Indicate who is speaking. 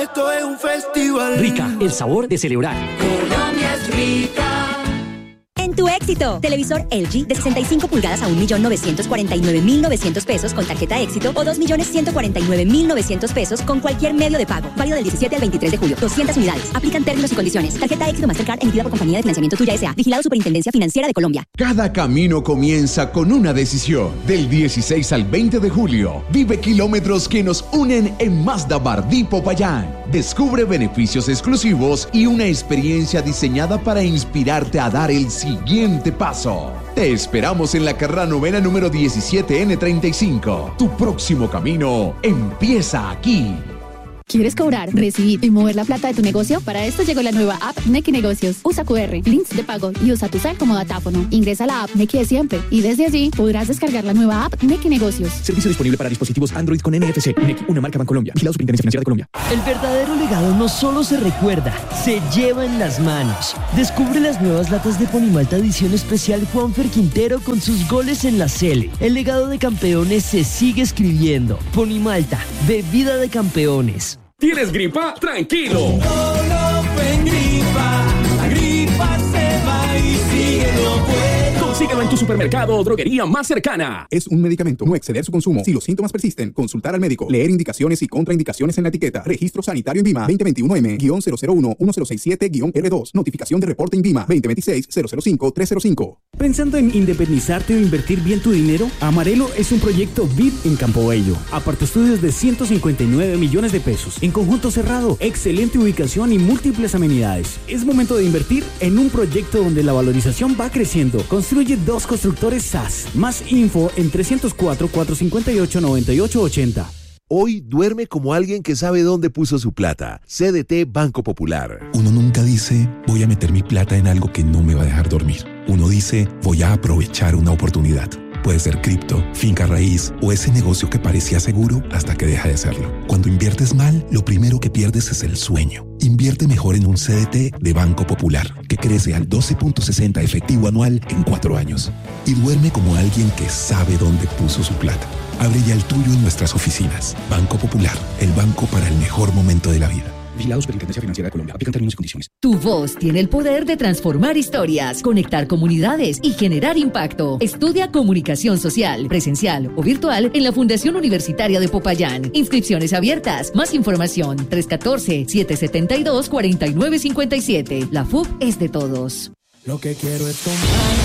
Speaker 1: Esto es un festival.
Speaker 2: Rica, el sabor de celebrar.
Speaker 1: Colombia es rica.
Speaker 3: En tu éxito, televisor LG de 65 pulgadas a 1.949.900 pesos con tarjeta éxito o 2.149.900 pesos con cualquier medio de pago. Válido del 17 al 23 de julio. 200 unidades. Aplican términos y condiciones. Tarjeta éxito Mastercard emitida por Compañía de Financiamiento Tuya S.A. Vigilado Superintendencia Financiera de Colombia.
Speaker 4: Cada camino comienza con una decisión. Del 16 al 20 de julio, vive kilómetros que nos unen en Mazda Bardí Popayán. Descubre beneficios exclusivos y una experiencia diseñada para inspirarte a dar el siguiente paso. Te esperamos en la carrera novena número 17N35. Tu próximo camino empieza aquí.
Speaker 5: ¿Quieres cobrar, recibir y mover la plata de tu negocio? Para esto llegó la nueva app Nequi Negocios. Usa QR, links de pago y usa tu cel como datáfono. Ingresa a la app Nequi de siempre y desde allí podrás descargar la nueva app Nequi Negocios.
Speaker 2: Servicio disponible para dispositivos Android con NFC. Nequi, una marca Bancolombia. Vigilado Superintendencia Financiera de Colombia.
Speaker 6: El verdadero legado no solo se recuerda, se lleva en las manos. Descubre las nuevas latas de Ponimalta edición especial Juanfer Quintero con sus goles en la Cele. El legado de campeones se sigue escribiendo. Ponimalta, bebida de campeones.
Speaker 7: ¿Tienes gripa? ¡Tranquilo!
Speaker 1: Olofen gripa, la gripa se va y sigue no puedo.
Speaker 7: Consíguelo en tu supermercado o droguería más cercana.
Speaker 8: Es un medicamento. No exceder su consumo. Si los síntomas persisten, consultar al médico. Leer indicaciones y contraindicaciones en la etiqueta. Registro sanitario INVIMA 2021M-001-167-R2. Notificación de reporte INVIMA 2026-005-305.
Speaker 9: ¿Pensando en independizarte o invertir bien tu dinero? Amarelo es un proyecto VIP en Campo Bello. Aparta estudios de 159 millones de pesos. En conjunto cerrado, excelente ubicación y múltiples amenidades. Es momento de invertir en un proyecto donde la valorización va creciendo. Construye 2 constructores SAS. Más info en 304-458-9880.
Speaker 10: Hoy duerme como alguien que sabe dónde puso su plata. CDT Banco Popular.
Speaker 11: Uno nunca dice, voy a meter mi plata en algo que no me va a dejar dormir. Uno dice, voy a aprovechar una oportunidad. Puede ser cripto, finca raíz o ese negocio que parecía seguro hasta que deja de serlo. Cuando inviertes mal, lo primero que pierdes es el sueño. Invierte mejor en un CDT de Banco Popular, que crece al 12.60 efectivo anual en 4 años. Y duerme como alguien que sabe dónde puso su plata. Abre ya el tuyo en nuestras oficinas. Banco Popular, el banco para el mejor momento de la vida.
Speaker 2: Vigilado Superintendencia Financiera de Colombia. Aplican términos y condiciones.
Speaker 12: Tu voz tiene el poder de transformar historias, conectar comunidades y generar impacto. Estudia Comunicación Social, presencial o virtual en la Fundación Universitaria de Popayán. Inscripciones abiertas. Más información 314-772-4957. La FUP es de todos.
Speaker 1: Lo que quiero es tomar